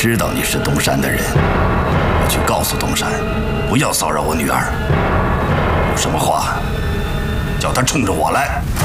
知道你是东山的人，我去告诉东山，不要骚扰我女儿。有什么话，叫他冲着我来。